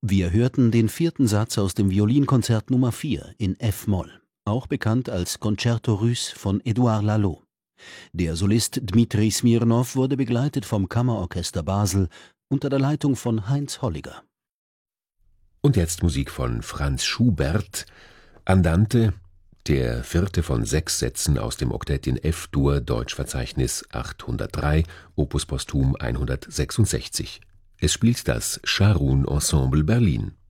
Wir hörten den 4. Satz aus dem Violinkonzert Nummer 4 in F-Moll, auch bekannt als Concerto Russe von Édouard Laloux. Der Solist Dmitri Smirnow wurde begleitet vom Kammerorchester Basel unter der Leitung von Heinz Holliger. Und jetzt Musik von Franz Schubert, Andante, der 4. von 6 Sätzen aus dem Oktett in F-Dur, Deutschverzeichnis 803, Opus posthum 166. Es spielt das Scharun Ensemble Berlin.